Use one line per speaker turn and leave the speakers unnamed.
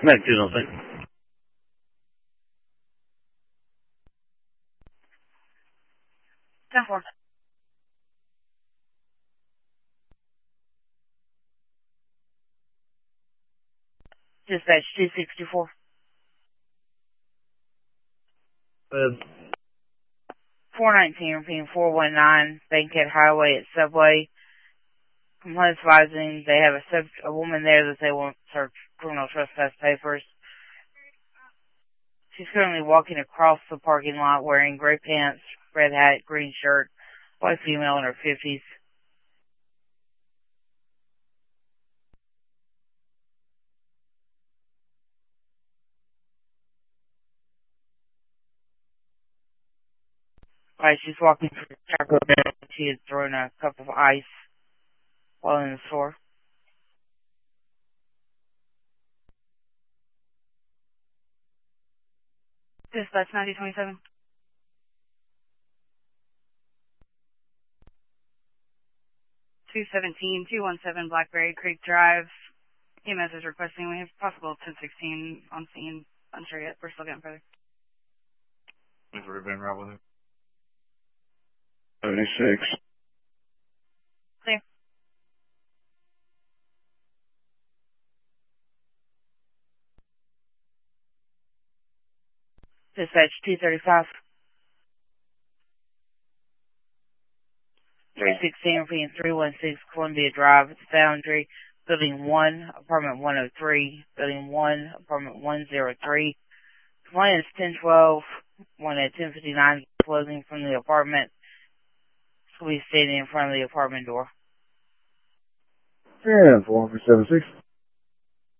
Back to nothing.
Ten-4.
Dispatch 264. 419 repeating 419 Bankhead Highway at Subway. Complaints advising they have a woman there that they want to search criminal trespass papers. She's currently walking across the parking lot wearing gray pants, red hat, green shirt, white female in her 50s. Right, she's walking through the Taco Bell. She had thrown a cup of ice while in the store.
Dispatch 9027. 217 Blackberry Creek Drive. EMS is requesting we have possible 1016 on scene. Unsure yet. We're still getting further.
We've already been right with it.
76.
Clear.
Dispatch 235. 316 repeating 316 Columbia Drive at the Foundry, Building 1, Apartment 103, Building 1, Apartment 103. Complaint is 1012, 1 at 1059, closing from the apartment. So we standing in front of the apartment door.
And 4 for 76.